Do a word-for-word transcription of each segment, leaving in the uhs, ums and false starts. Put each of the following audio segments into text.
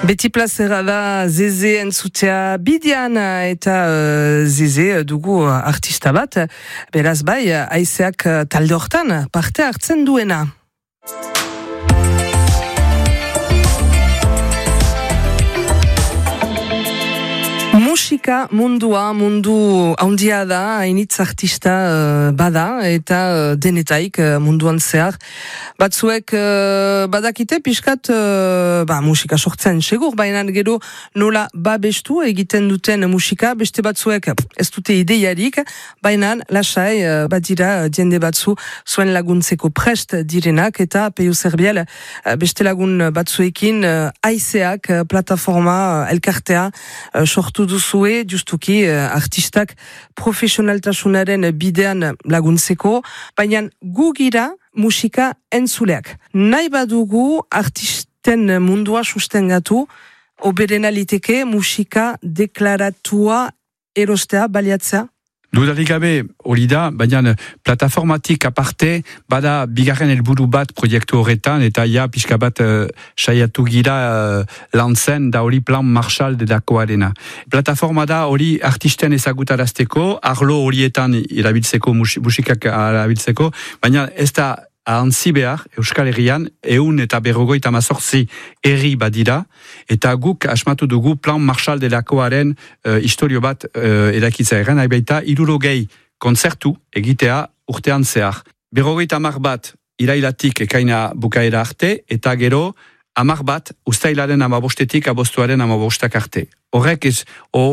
Beti plazera da Zeze entzutea bidean eta uh, Zeze dugu artista bat, beraz bai, haizeak talde hortan parte hartzen duena. Musika mundua, mundu handia da, hainitz artista uh, bada, eta uh, denetaik uh, munduan zehar. Batzuek uh, badakite pixkat uh, ba, musika sortzen segur, baina gero nola babestu egiten duten musika, beste batzuek ez dute ideiarik, baina lasai uh, badira jende batzu zuen laguntzeko prest direnak, eta Peio Zerbiel uh, beste lagun batzuekin uh, haizeak uh, plataforma uh, elkartea uh, sortu duzue, justuki uh, artistak profesionaltasunaren bidean laguntzeko, baina gugira musika entzuleak. Nahi badugu artisten mundua sustengatu, oberena liteke musika deklaratua erostea, baliatzea? Dudarik gabe hori da, baina plataformatik aparte, bada bigarren helburu bat proiektu horretan, eta ja pixka bat uh, saiatu gira uh, lantzen da hori plan Marshall delakoarena. Plataforma da hori artisten ezagutarazteko, arlo horietan erabiltzeko, musikak erabiltzeko, baina ez da ahantzi behar, Euskal Herrian, ehun eta berrogeita mazortzi herri badira, eta guk asmatu dugu plan Marshall delakoaren uh, historio bat uh, erakitza erren, nahi baita, hirurogei kontzertu egitea urtean zehar. Berrogeita hamar bat irailatik ekaina bukaera arte, eta gero hamar bat ustailaren amabostetik abostuaren amabostak arte. Horrek ez,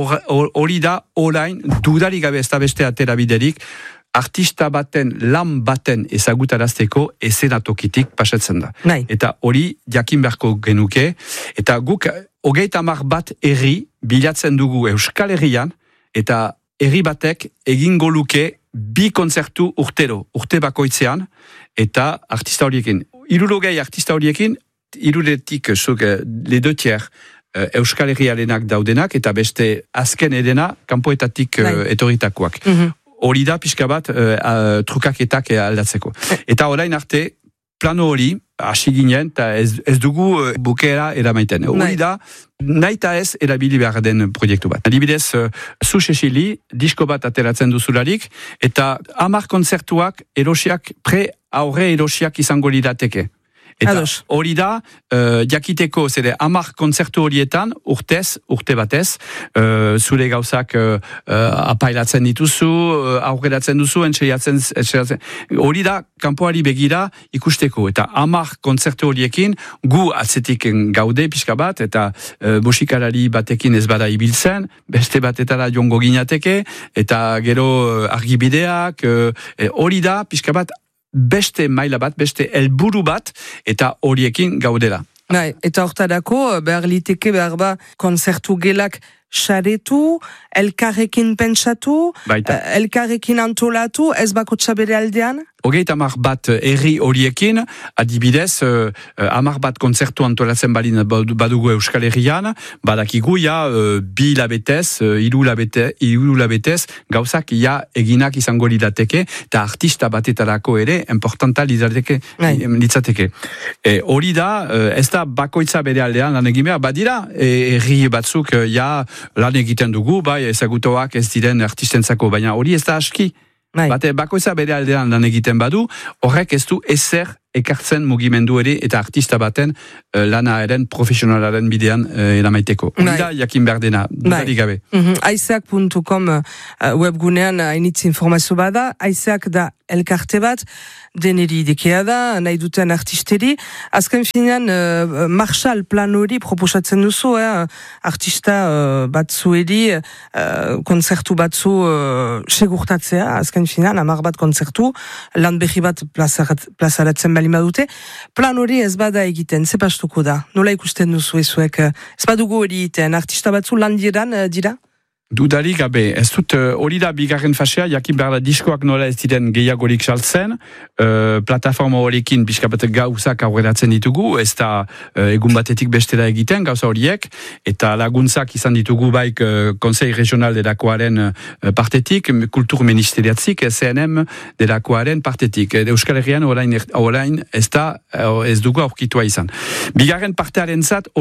hori da, orain, dudarik gabe ez da beste atera biderik, artista baten, lan baten ezagutarazteko ezenatokitik pasatzen da. Nahi. Eta hori jakin beharko genuke, eta guk hogeita hamar bat herri bilatzen dugu Euskal Herrian, eta herri batek egingo luke bi kontzertu urtero, urte bakoitzean, eta artista horiekin. Hirurogei artista horiekin, hiruretik zuk ledetier Euskal Herriarenak daudenak, eta beste azken edena kanpoetatik etorritakoak. Mm-hmm. Hori da pixka bat uh, trukaketak aldatzeko. Eta orain arte, plano hori, hasi ginen, eta ez, ez dugu uh, bukeera eramaiten. Hori da, nahi eta ez erabili behar den proiektu bat. Adibidez, uh, zu Cecili, disko bat ateratzen duzularik, eta hamar kontzertuak erosiak, pre aurre erosiak izango lirateke. Eta hori da, uh, jakiteko zede hamar kontzertu horietan, urtez, urte batez, uh, zure gauzak uh, uh, apailatzen dituzu, uh, aurreratzen duzu, entxeriatzen, entxeriatzen. Hori da, kanpoari begira ikusteko. Eta hamar kontzertu horiekin, gu atzetik gaude pixka bat, eta uh, musikalari batekin ez bada ibiltzen, beste batetara jongo ginateke, eta gero uh, argibideak, hori uh, da, pixka bat, beste maila bat, beste helburu bat, eta horiekin gaudela. Bai, eta hortarako, behar liteke, behar ba, konzertu gelak saretu, elkarrekin pentsatu, Baita. elkarrekin antolatu, ez bakotxa bere aldean? Hogeita hamar bat herri horiekin, adibidez, uh, hamar bat kontzertu antolatzen balin badugu Euskal Herrian, badakigu ja, uh, bi labetez, uh, hiru labete, hiru labetez, gauzak ja eginak izango lidateke, eta artista batetarako ere, importanta litzateke. litzateke. E, hori da, uh, ez da bakoitza bere aldean lan egin behar, badira, herri e, batzuk uh, ja lan egiten dugu, bai, ezagutoak ez diren artistentzako, baina hori ez da aski. Bate, bakoitza bere aldean lan egiten badu, horrek ez du ezer ekartzen mugimendu ere eta artista baten uh, lanaaren profesionalaren bidean uh, eramaiteko. Hori da, jakin behar dena, dudarik gabe. Mm-hmm. Aizeak puntu com uh, webgunean hainitz uh, informazio bada, Aizeak da elkarte bat, deneri idekea da, nahi duten artisteri. Azken finean, uh, Marshall plan hori proposatzen duzu, eh? artista uh, batzueri, uh, konzertu batzu uh, segurtatzea, azken finean, hamar bat konzertu, lan berri bat plazaratzen bali badute, plan hori ez bada egiten, ze pastuko da? Nola ikusten duzu ezuek? Ez badugu hori egiten, artista batzu lan diran dira? Dudarik gabe, ez dut hori da bigarren fasea, jakin behar da diskoak nola ez diren gehiagorik saltzen, uh, plataforma horiekin pixka bat gauzak aurreratzen ditugu, ez da uh, egun batetik bestera egiten gauza horiek, eta laguntzak izan ditugu baik uh, Konsei Regional delakoaren uh, partetik, Kultur Ministeriatzik, C N M delakoaren partetik. Euskal Herrian orain, orain ez da uh, ez dugu aurkitua izan. Bigarren partearen zat hori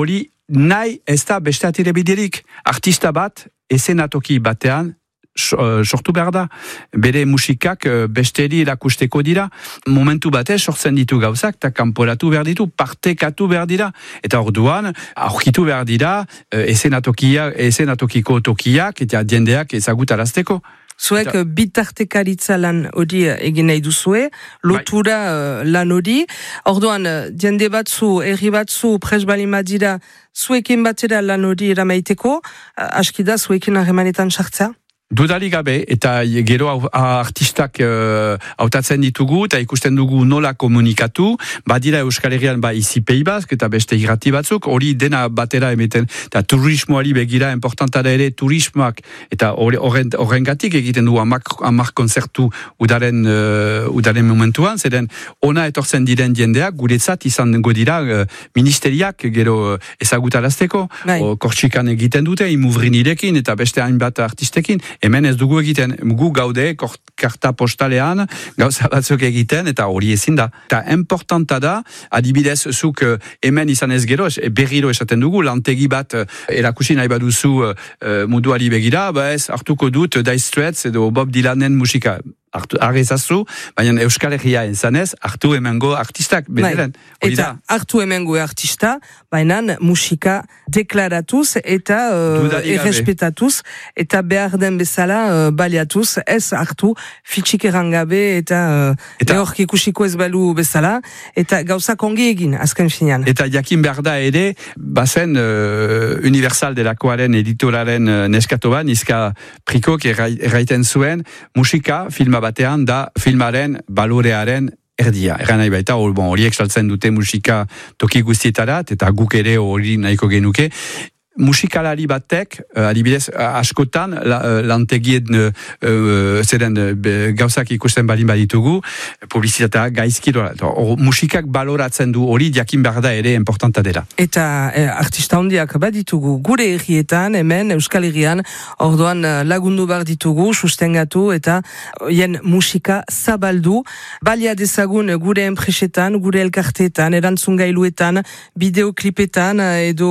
nahi ez da beste atire biderik. Artista bat, esenatoki batean, sortu behar da, bere musikak besteri erakusteko dira, momentu batez sortzen ditu gauzak, eta kanporatu behar ditu, partekatu behar dira, eta orduan, aurkitu behar dira, esenatokia, esenatokiko tokiak, eta jendeak ezagutarazteko. Zuek eta... bitartekaritza lan hori egin nahi duzue, lotura bai. Lan hori, orduan, jende batzu, erri batzu, presbalima dira, zuekin batera lan hori eramaiteko, askida zuekin harremanetan sartzea? Dudari gabe, eta gero artistak hautatzen uh, ditugu, eta ikusten dugu nola komunikatu, badira Euskal Herrian ba izi Pei Bask, eta beste irrati batzuk, hori dena batera emeten, eta turismoari begira, importanta da ere turismoak, eta horrengatik egiten du amak, amak konzertu udaren, uh, udaren momentuan, zeren ona etortzen diren jendeak, guretzat izan dira uh, ministeriak gero ezagutarazteko, Kortxikan egiten dute, imuvrin eta beste hainbat artistekin, hemen ez dugu egiten, gu gaude karta postalean, gauza batzuk egiten, eta hori ezin da. Eta importanta da, adibidez, zuk hemen izan ez gero, berriro esaten dugu, lantegi bat erakusi nahi baduzu uh, munduari begira, ba ez, hartuko dut Dire Straits edo Bob Dylanen musika. Arrezazu, baina Euskal Herria enzanez, hartu emengo artistak bederen. Eta hartu emengo artista, baina musika deklaratuz eta uh, errespetatuz, eta behar den bezala uh, baliatuz, ez hartu fitxik errangabe eta lehork uh, ikusiko ez balu bezala, eta gauzak ongi egin, azken finean. Eta jakin behar da ere, bazen uh, Universal delakoaren editoraren uh, neskato bat, Nizka Prikok erraiten zuen, musika, filma batean da filmaren balorearen erdia. Eran nahi baita, bon, horiek saltzen dute musika toki guztietarat, eta guk ere hori nahiko genuke. Musikalari batek, uh, adibidez, uh, askotan, la, uh, lantegien uh, uh, zeren uh, gauzak ikusten balin baditugu, publizitatea gaizki dola. Musikak baloratzen du hori, jakin behar da ere importanta dela. Eta eh, artista hondiak baditugu gure herrietan, hemen, Euskal Herrian, orduan lagundu behar ditugu, sustengatu, eta hien musika zabaldu, balia dezagun gure enpresetan, gure elkarteetan, erantzun gailuetan, bideoklipetan, edo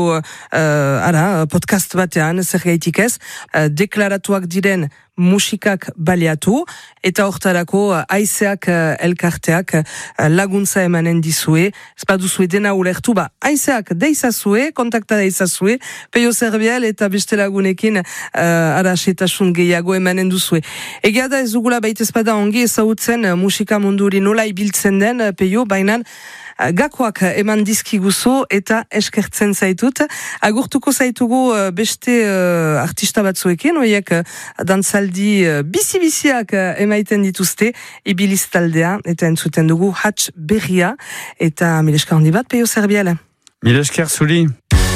uh, podcast batean, zer gaitik ez, deklaratuak diren musikak baliatu, eta hortarako aizeak elkarteak laguntza emanen dizue, ez baduzue dena ulertu, ba, aizeak deizazue, kontakta deizazue, Peio Zerbiel eta beste lagunekin uh, arasetasun gehiago emanen duzue. Egia da ez dugula baitez bada ongi ezagutzen musika munduri nola ibiltzen den, Peio, bainan gakoak eman dizkiguzu eta eskertzen zaitut. Agurtuko zaitugu beste uh, artista batzuekin, oiek dantzaldi uh, bizi-biziak uh, emaiten dituzte, ibiliz taldea, eta entzuten dugu hats berria, eta mileska handi bat, Peio Zerbiel. Milesker zuri.